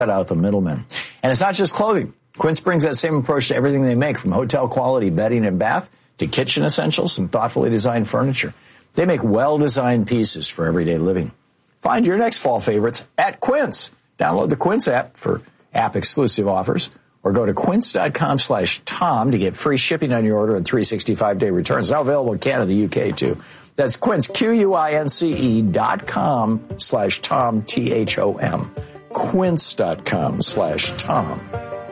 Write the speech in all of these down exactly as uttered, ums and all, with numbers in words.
cut out the middlemen. And it's not just clothing. Quince brings that same approach to everything they make, from hotel quality bedding and bath to kitchen essentials and thoughtfully designed furniture. They make well-designed pieces for everyday living. Find your next fall favorites at Quince. Download the Quince app for app-exclusive offers, or go to quince.com slash Tom to get free shipping on your order and three sixty-five day returns. Now available in Canada, U K, too. That's Quince, Q U I N C E dot com slash Tom, T H O M. Quince.com slash Tom.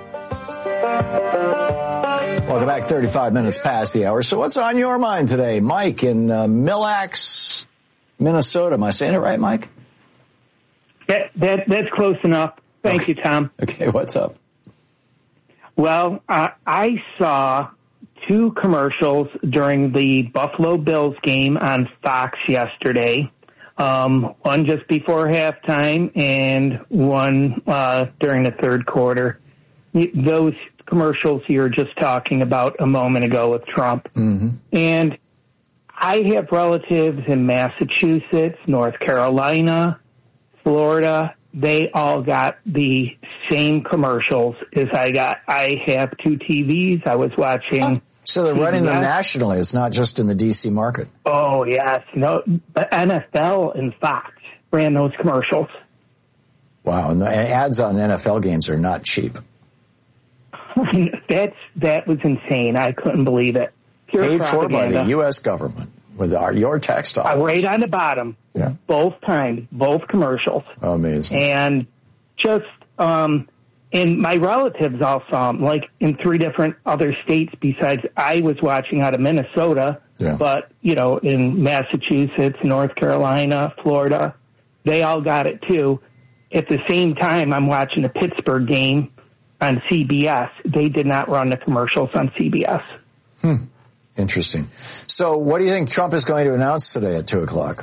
Welcome back, thirty-five minutes past the hour. So what's on your mind today? Mike in uh, Mille Lacs, Minnesota. Am I saying it right, Mike? That, that That's close enough. Thank okay. you, Tom. Okay, what's up? Well, uh, I saw two commercials during the Buffalo Bills game on Fox yesterday. Um, one just before halftime and one uh, during the third quarter. Those commercials you were just talking about a moment ago with Trump. Mm-hmm. And I have relatives in Massachusetts, North Carolina, Florida. They all got the same commercials as I got. I have two T Vs. I was watching. Oh, so they're T V S. running them nationally. It's not just in the D C market. Oh, yes. No, N F L and Fox ran those commercials. Wow. And the ads on N F L games are not cheap. That's that was insane. I couldn't believe it. Pure Paid propaganda. for by the U S government with our, your tax dollars. Uh, right on the bottom. Yeah. Both times, both commercials. Oh, amazing. And just, um, and my relatives all saw them, like in three different other states besides I was watching out of Minnesota. Yeah. But, you know, in Massachusetts, North Carolina, Florida, they all got it too. At the same time, I'm watching the Pittsburgh game on C B S. They did not run the commercials on C B S. Hmm. Interesting. So what do you think Trump is going to announce today at two o'clock?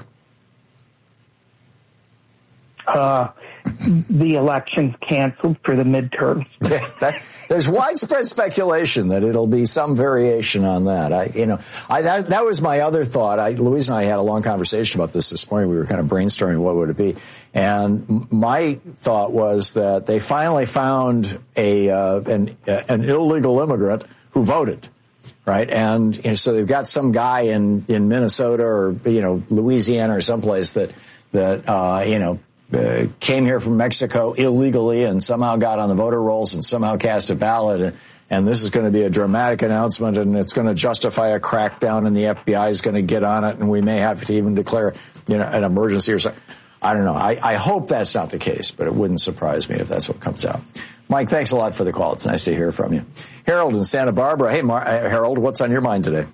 Uh, the election's canceled for the midterms. Yeah, that, there's widespread speculation that it'll be some variation on that. I, you know, I, that, that was my other thought. I, Louise and I had a long conversation about this this morning. We were kind of brainstorming what would it be. And my thought was that they finally found a, uh, an, uh, an illegal immigrant who voted. Right. And, and so they've got some guy in, in Minnesota or, you know, Louisiana or someplace that, that, uh, you know, uh, came here from Mexico illegally and somehow got on the voter rolls and somehow cast a ballot. And, and this is going to be a dramatic announcement and it's going to justify a crackdown and the F B I is going to get on it and we may have to even declare, you know, an emergency or something. I don't know. I, I hope that's not the case, but it wouldn't surprise me if that's what comes out. Mike, thanks a lot for the call. It's nice to hear from you. Harold in Santa Barbara. Hey, Mar- Harold, what's on your mind today?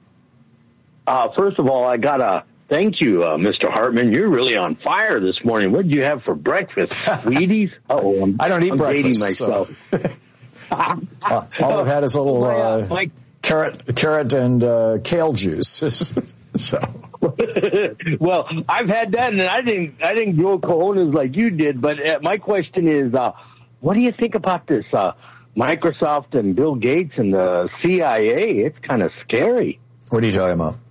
Uh, first of all, I got to thank you, uh, Mister Hartman. You're really on fire this morning. What did you have for breakfast? Wheaties? Oh, I'm, I don't eat I'm breakfast. myself. So. uh, all I've had is a little uh, my, my... carrot, carrot and uh, kale juice. So. Well, I've had that, and I didn't. I didn't grow cojones like you did. But uh, my question is, uh, what do you think about this uh, Microsoft and Bill Gates and the C I A? It's kind of scary. What are you talking about?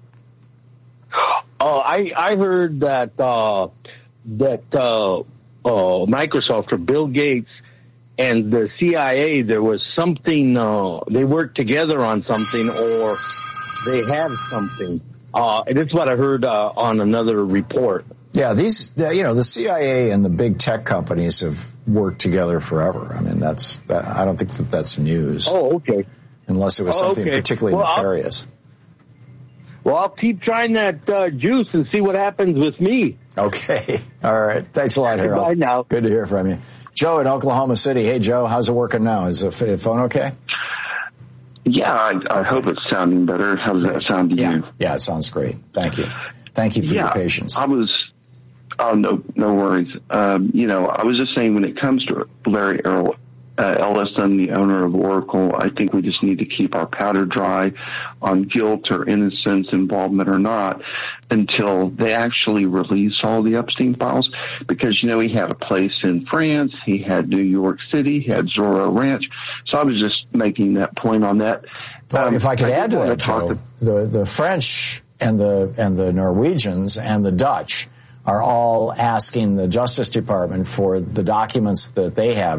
Oh, I I heard that uh, that uh, uh, Microsoft or Bill Gates and the C I A, there was something. Uh, they worked together on something, or they have something. Uh, and it's what I heard uh, on another report. Yeah, these, you know, the C I A and the big tech companies have worked together forever. I mean, that's, that, I don't think that that's news. Oh, okay. Unless it was oh, something okay. particularly well, nefarious. I'll, well, I'll keep trying that uh, juice and see what happens with me. Okay. All right. Thanks a lot, Harold. Bye now. Good to hear from you. Joe in Oklahoma City. Hey, Joe, how's it working now? Is the phone okay? Yeah, I, I hope it's sounding better. How does that sound to yeah. you? Yeah, it sounds great. Thank you. Thank you for yeah, your patience. I was, oh, no, no worries. Um, you know, I was just saying when it comes to Larry Errol, uh, Ellison, the owner of Oracle, I think we just need to keep our powder dry on guilt or innocence, involvement or not, until they actually release all the Epstein files. Because, you know, he had a place in France, he had New York City, he had Zorro Ranch. So I was just making that point on that. Well, um, if I could I add to that, Joe, to- the, the French and the, and the Norwegians and the Dutch are all asking the Justice Department for the documents that they have.